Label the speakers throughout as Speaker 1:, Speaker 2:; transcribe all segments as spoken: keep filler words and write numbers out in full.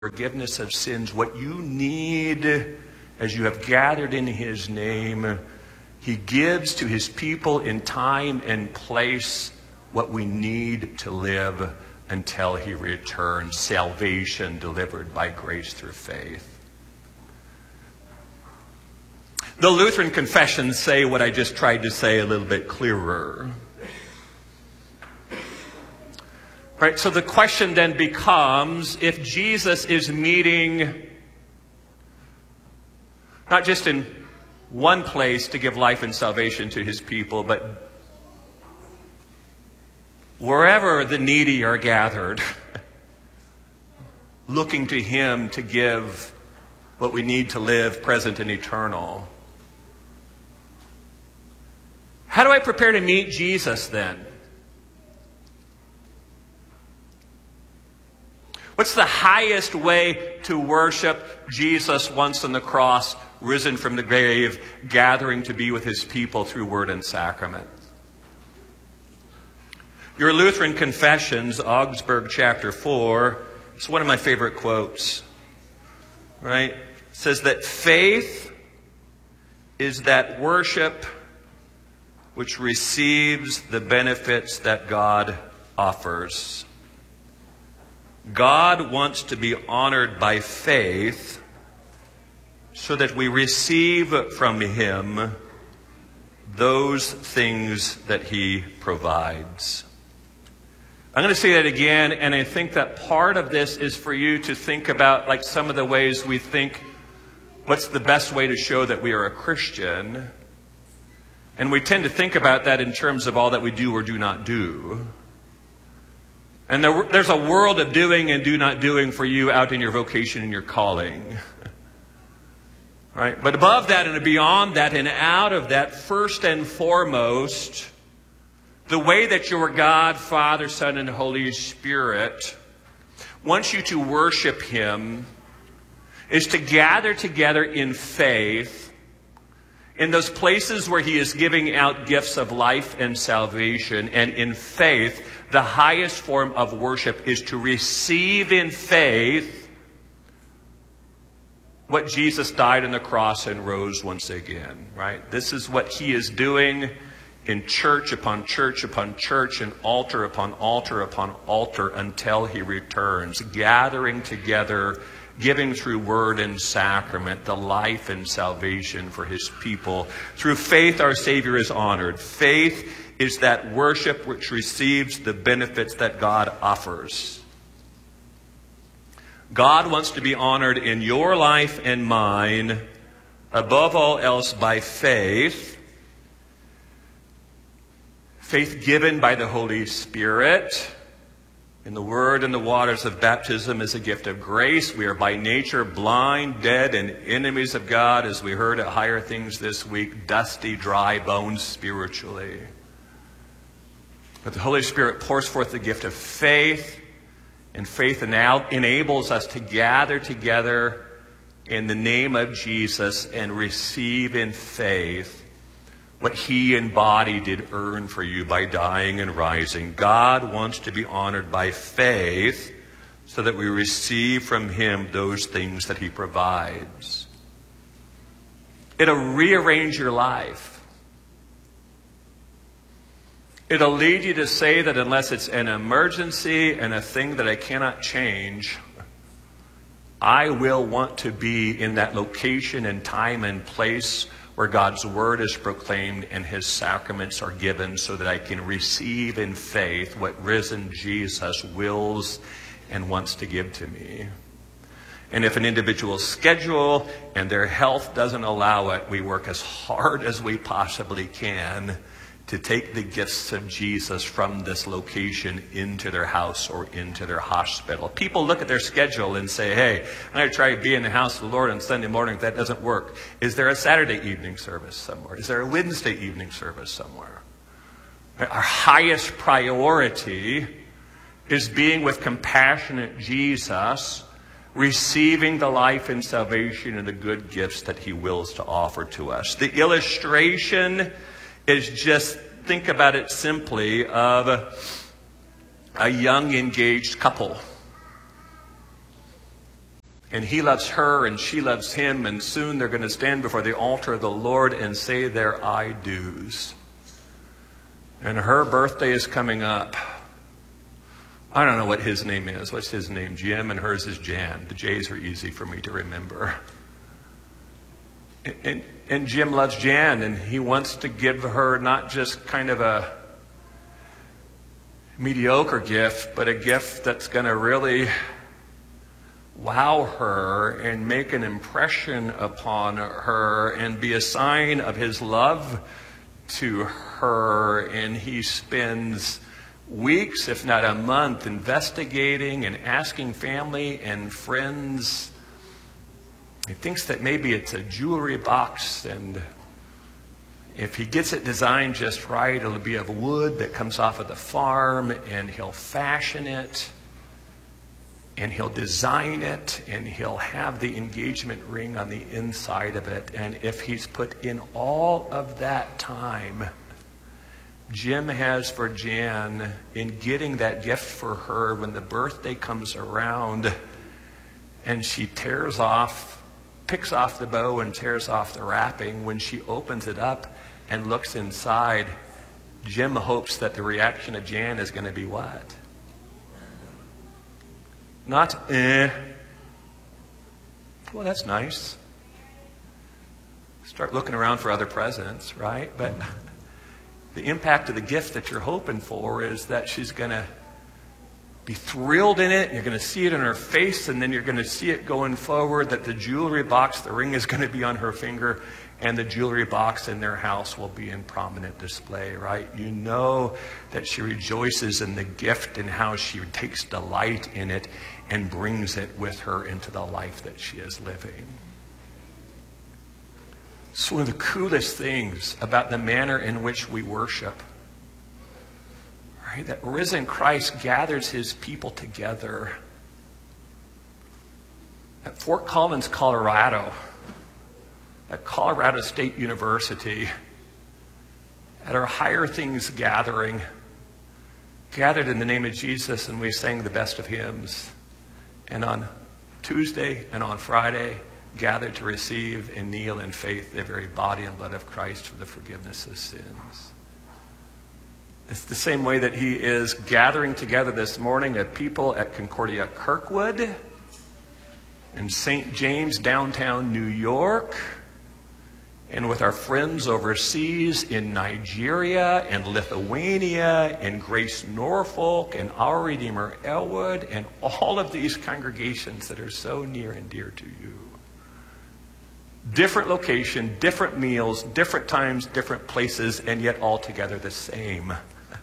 Speaker 1: forgiveness of sins, what you need as you have gathered in his name. He gives to his people in time and place what we need to live until he returns. Salvation delivered by grace through faith. The Lutheran confessions say what I just tried to say a little bit clearer. Right, so the question then becomes, if Jesus is meeting not just in one place to give life and salvation to his people, but wherever the needy are gathered, looking to him to give what we need to live present and eternal. How do I prepare to meet Jesus then? What's the highest way to worship Jesus once on the cross, risen from the grave, gathering to be with his people through word and sacrament? Your Lutheran Confessions, Augsburg chapter four, it's one of my favorite quotes, right? It says that faith is that worship which receives the benefits that God offers. God wants to be honored by faith so that we receive from him those things that he provides. I'm going to say that again, and I think that part of this is for you to think about like some of the ways we think, what's the best way to show that we are a Christian? And we tend to think about that in terms of all that we do or do not do. And there, there's a world of doing and do not doing for you out in your vocation and your calling. Right? But above that and beyond that and out of that, first and foremost, the way that your God, Father, Son, and Holy Spirit wants you to worship him is to gather together in faith in those places where he is giving out gifts of life and salvation. And in faith, the highest form of worship is to receive in faith what Jesus died on the cross and rose once again, right? This is what he is doing in church upon church upon church and altar upon altar upon altar until he returns, gathering together, giving through word and sacrament the life and salvation for his people. Through faith, our Savior is honored. Faith is that worship which receives the benefits that God offers. God wants to be honored in your life and mine, above all else, by faith. Faith given by the Holy Spirit. In the word and the waters of baptism is a gift of grace. We are by nature blind, dead, and enemies of God, as we heard at Higher Things this week, dusty, dry bones spiritually. But the Holy Spirit pours forth the gift of faith, and faith now enables us to gather together in the name of Jesus and receive in faith what he in body did earn for you by dying and rising. God wants to be honored by faith so that we receive from him those things that he provides. It'll rearrange your life. It'll lead you to say that unless it's an emergency and a thing that I cannot change, I will want to be in that location and time and place where God's word is proclaimed and his sacraments are given so that I can receive in faith what risen Jesus wills and wants to give to me. And if an individual's schedule and their health doesn't allow it, we work as hard as we possibly can to take the gifts of Jesus from this location into their house or into their hospital. People look at their schedule and say, hey, I'm going to try to be in the house of the Lord on Sunday morning. If that doesn't work, is there a Saturday evening service somewhere? Is there a Wednesday evening service somewhere? Our highest priority is being with compassionate Jesus, receiving the life and salvation and the good gifts that he wills to offer to us. The illustration is just, think about it simply, of a young engaged couple. And he loves her and she loves him, and soon they're going to stand before the altar of the Lord and say their I do's. And her birthday is coming up. I don't know what his name is. What's his name? Jim, and hers is Jan. The J's are easy for me to remember. And, and, and Jim loves Jan, and he wants to give her not just kind of a mediocre gift, but a gift that's going to really wow her and make an impression upon her and be a sign of his love to her. And he spends weeks, if not a month, investigating and asking family and friends. He thinks that maybe it's a jewelry box, and if he gets it designed just right, it'll be of wood that comes off of the farm, and he'll fashion it, and he'll design it, and he'll have the engagement ring on the inside of it. And if he's put in all of that time Jim has for Jan in getting that gift for her, when the birthday comes around and she tears off, picks off the bow and tears off the wrapping, when she opens it up and looks inside, Jim hopes that the reaction of Jan is going to be what? Not, eh. Well, that's nice. Start looking around for other presents, right? But the impact of the gift that you're hoping for is that she's going to be thrilled in it, and you're going to see it in her face, and then you're going to see it going forward, that the jewelry box, the ring is going to be on her finger, and the jewelry box in their house will be in prominent display, right? You know that she rejoices in the gift and how she takes delight in it and brings it with her into the life that she is living. It's one of the coolest things about the manner in which we worship. Right? That risen Christ gathers his people together. At Fort Collins, Colorado, at Colorado State University, at our Higher Things gathering, gathered in the name of Jesus, and we sang the best of hymns. And on Tuesday and on Friday, gathered to receive and kneel in faith the very body and blood of Christ for the forgiveness of sins. It's the same way that he is gathering together this morning a people at Concordia Kirkwood in Saint James, downtown New York, and with our friends overseas in Nigeria and Lithuania and Grace Norfolk and Our Redeemer Elwood and all of these congregations that are so near and dear to you. Different location, different meals, different times, different places, and yet all together the same.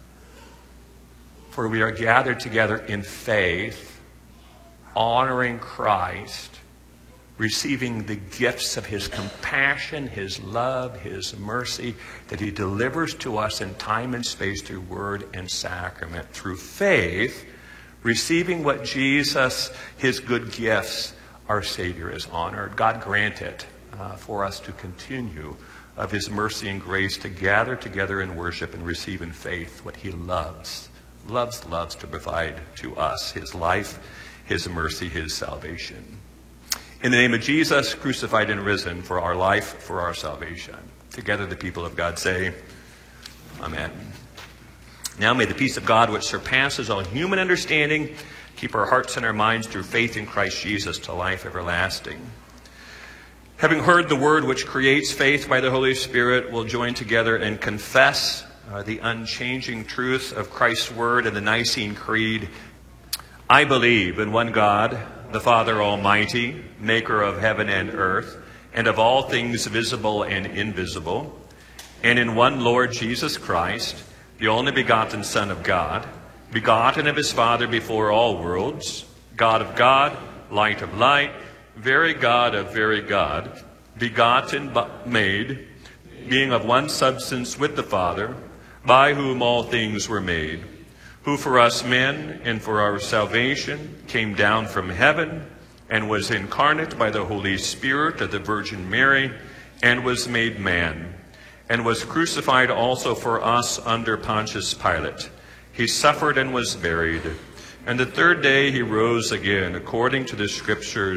Speaker 1: For we are gathered together in faith, honoring Christ, receiving the gifts of his compassion, his love, his mercy that he delivers to us in time and space through word and sacrament. Through faith, receiving what Jesus, his good gifts, our Savior, is honored. God grant it uh, for us to continue of his mercy and grace to gather together in worship and receive in faith what he loves, loves, loves to provide to us, his life, his mercy, his salvation. In the name of Jesus, crucified and risen for our life, for our salvation. Together the people of God say, Amen. Now may the peace of God, which surpasses all human understanding, keep our hearts and our minds through faith in Christ Jesus to life everlasting. Having heard the word which creates faith by the Holy Spirit, we'll join together and confess uh, the unchanging truth of Christ's word in the Nicene Creed. I believe in one God, the Father Almighty, maker of heaven and earth, and of all things visible and invisible, and in one Lord Jesus Christ, the only begotten Son of God, begotten of his Father before all worlds, God of God, light of light, very God of very God, begotten but made, being of one substance with the Father, by whom all things were made, who for us men and for our salvation came down from heaven and was incarnate by the Holy Spirit of the Virgin Mary and was made man, and was crucified also for us under Pontius Pilate. He suffered and was buried, and the third day he rose again according to the Scriptures,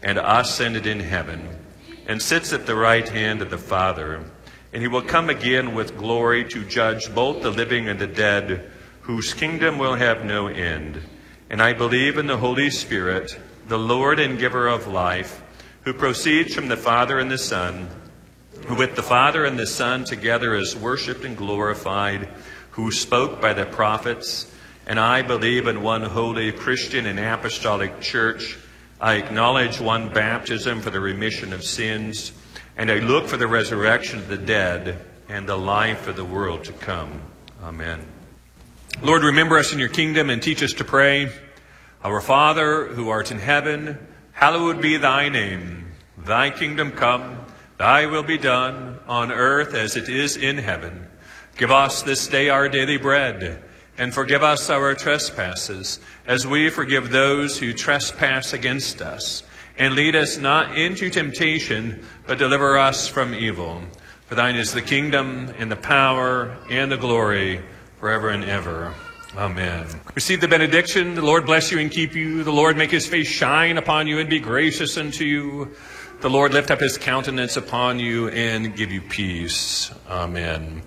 Speaker 1: and ascended in heaven, and sits at the right hand of the Father. And he will come again with glory to judge both the living and the dead, whose kingdom will have no end. And I believe in the Holy Spirit, the Lord and giver of life, who proceeds from the Father and the Son, who with the Father and the Son together is worshipped and glorified, who spoke by the prophets. And I believe in one holy Christian and apostolic church. I acknowledge one baptism for the remission of sins, and I look for the resurrection of the dead and the life of the world to come. Amen. Lord, remember us in your kingdom and teach us to pray. Our Father, who art in heaven, hallowed be thy name. Thy kingdom come, thy will be done, on earth as it is in heaven. Give us this day our daily bread, and forgive us our trespasses, as we forgive those who trespass against us. And lead us not into temptation, but deliver us from evil. For thine is the kingdom, and the power, and the glory, forever and ever. Amen. Receive the benediction. The Lord bless you and keep you. The Lord make his face shine upon you and be gracious unto you. The Lord lift up his countenance upon you and give you peace. Amen.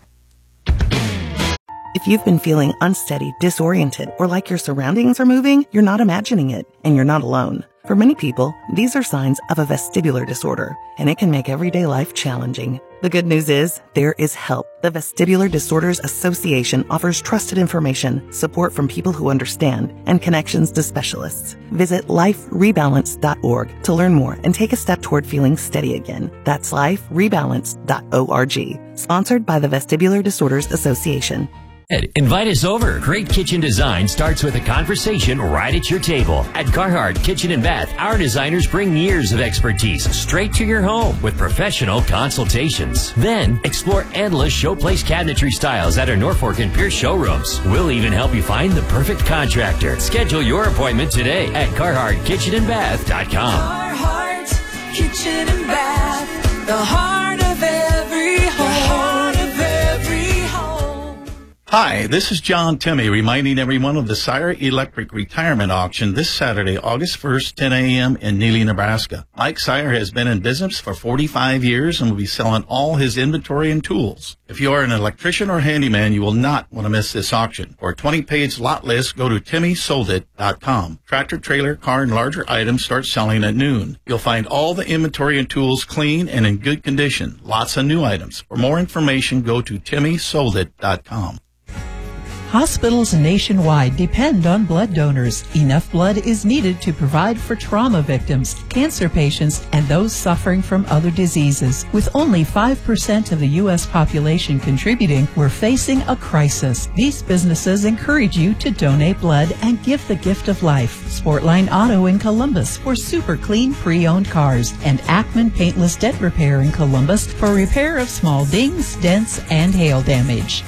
Speaker 2: If you've been feeling unsteady, disoriented, or like your surroundings are moving, you're not imagining it, and you're not alone. For many people, these are signs of a vestibular disorder, and it can make everyday life challenging. The good news is, there is help. The Vestibular Disorders Association offers trusted information, support from people who understand, and connections to specialists. Visit life rebalance dot org to learn more and take a step toward feeling steady again. That's life rebalance dot org. Sponsored by the Vestibular Disorders Association.
Speaker 3: Invite us over. Great kitchen design starts with a conversation right at your table. At Carhartt Kitchen and Bath, our designers bring years of expertise straight to your home with professional consultations. Then, explore endless showplace cabinetry styles at our Norfolk and Pierce showrooms. We'll even help you find the perfect contractor. Schedule your appointment today at carhartt kitchen and bath dot com.
Speaker 4: Carhartt Kitchen and Bath, the heart of every home. The heart of every home.
Speaker 5: Hi, this is John Timmy reminding everyone of the Sire Electric Retirement Auction this Saturday, August first, ten a.m. in Neely, Nebraska. Mike Sire has been in business for forty-five years and will be selling all his inventory and tools. If you are an electrician or handyman, you will not want to miss this auction. For a twenty-page lot list, go to timmy sold it dot com. Tractor, trailer, car, and larger items start selling at noon. You'll find all the inventory and tools clean and in good condition. Lots of new items. For more information, go to timmy sold it dot com.
Speaker 6: Hospitals nationwide depend on blood donors. Enough blood is needed to provide for trauma victims, cancer patients, and those suffering from other diseases. With only five percent of the U S population contributing, we're facing a crisis. These businesses encourage you to donate blood and give the gift of life. Sportline Auto in Columbus for super clean pre-owned cars, and Ackman Paintless Dent Repair in Columbus for repair of small dings, dents, and hail damage.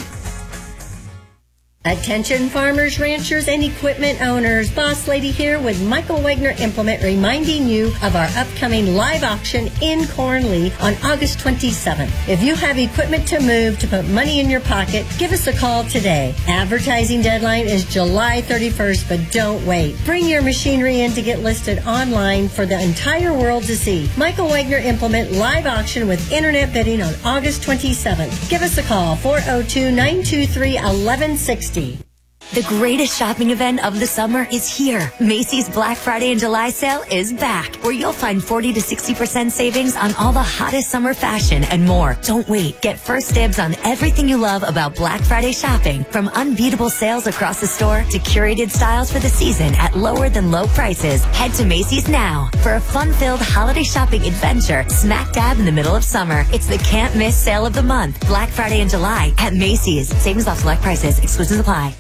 Speaker 7: Attention farmers, ranchers, and equipment owners. Boss Lady here with Michael Wagner Implement reminding you of our upcoming live auction in Cornley on August twenty-seventh. If you have equipment to move to put money in your pocket, give us a call today. Advertising deadline is July thirty-first, but don't wait. Bring your machinery in to get listed online for the entire world to see. Michael Wagner Implement live auction with internet bidding on August twenty-seventh. Give us a call, four oh two, nine two three, one one six zero.
Speaker 8: The greatest shopping event of the summer is here. Macy's Black Friday and July sale is back, where you'll find forty to sixty percent savings on all the hottest summer fashion and more. Don't wait. Get first dibs on everything you love about Black Friday shopping, from unbeatable sales across the store to curated styles for the season at lower than low prices. Head to Macy's now for a fun-filled holiday shopping adventure smack dab in the middle of summer. It's the can't miss sale of the month, Black Friday and July at Macy's. Savings off select prices. Exclusions apply.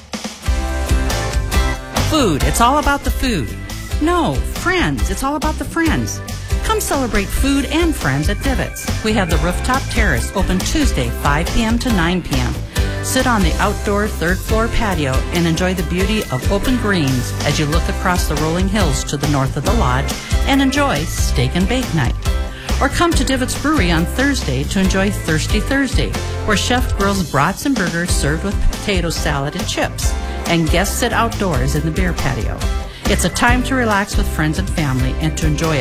Speaker 9: Food, it's all about the food. No, friends, it's all about the friends. Come celebrate food and friends at Divots. We have the rooftop terrace open Tuesday, five p.m. to nine p.m. Sit on the outdoor third floor patio and enjoy the beauty of open greens as you look across the rolling hills to the north of the lodge and enjoy steak and bake night. Or come to Divots Brewery on Thursday to enjoy Thirsty Thursday, where chef grills brats and burgers served with potato salad and chips, and guests sit outdoors in the beer patio. It's a time to relax with friends and family and to enjoy